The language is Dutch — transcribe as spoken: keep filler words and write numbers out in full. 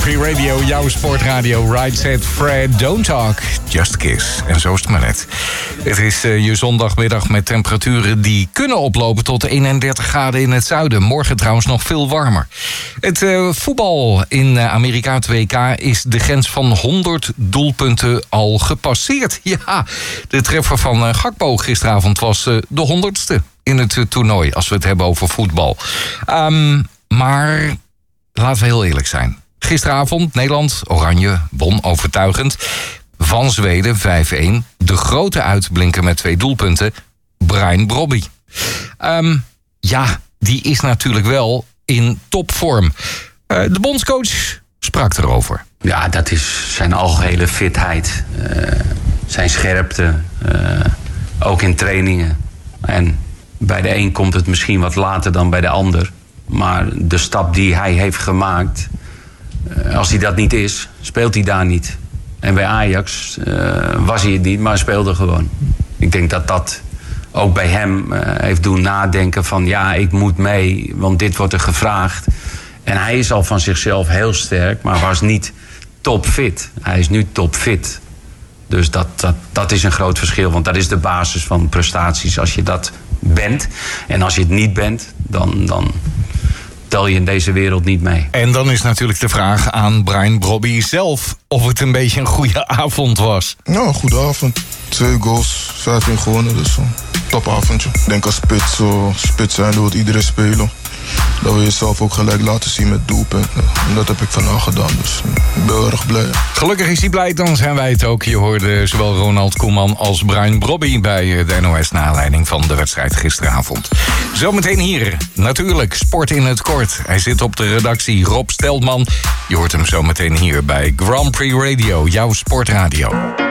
Prix Radio, jouw sportradio. Right Set Fred, don't talk, just kiss. En zo is het maar net. Het is uh, je zondagmiddag met temperaturen die kunnen oplopen tot eenendertig graden in het zuiden. Morgen trouwens nog veel warmer. Het uh, voetbal in uh, Amerika, het W K, is de grens van honderd doelpunten al gepasseerd. Ja, de treffer van uh, Gakpo gisteravond was uh, de honderdste in het uh, toernooi, als we het hebben over voetbal. Um, maar laten we heel eerlijk zijn. Gisteravond, Nederland, Oranje, won overtuigend van Zweden vijf-een. De grote uitblinker met twee doelpunten, Bryan Brobby. Um, ja, die is natuurlijk wel in topvorm. Uh, de bondscoach sprak erover. Ja, dat is zijn algehele fitheid. Uh, zijn scherpte. Uh, ook in trainingen. En bij de een komt het misschien wat later dan bij de ander. Maar de stap die hij heeft gemaakt, als hij dat niet is, speelt hij daar niet. En bij Ajax uh, was hij het niet, maar speelde gewoon. Ik denk dat dat ook bij hem uh, heeft doen nadenken van ja, ik moet mee, want dit wordt er gevraagd. En hij is al van zichzelf heel sterk, maar was niet topfit. Hij is nu topfit. Dus dat, dat, dat is een groot verschil, want dat is de basis van prestaties als je dat bent. En als je het niet bent, dan, dan tel je in deze wereld niet mee. En dan is natuurlijk de vraag aan Bryan Brobby zelf of het een beetje een goede avond was. Nou, een goede avond. Twee goals, vijf-een gewonnen, dus een topavondje. Ik denk als spits, zo, spits zijn wil iedereen spelen. Dat wil je zelf ook gelijk laten zien met doelpunten. En dat heb ik vandaag gedaan, dus ik ben heel erg blij. Gelukkig is hij blij, dan zijn wij het ook. Je hoorde zowel Ronald Koeman als Bryan Brobby bij de N O S... naar aanleiding van de wedstrijd gisteravond. Zometeen hier, natuurlijk, sport in het kort. Hij zit op de redactie, Rob Steltman. Je hoort hem zometeen hier bij Grand Prix Radio, jouw sportradio.